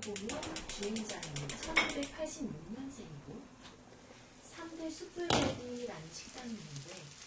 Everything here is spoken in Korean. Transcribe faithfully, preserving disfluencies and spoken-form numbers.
보면 주인장이 천구백팔십육 년생이고 삼 대 숯불고기라는 식당이 있는데